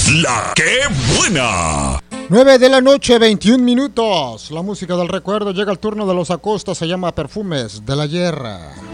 La que buena. 9 de la noche, 21 minutos. La música del recuerdo. Llega el turno de los Acosta. Se llama Perfumes del Ayer.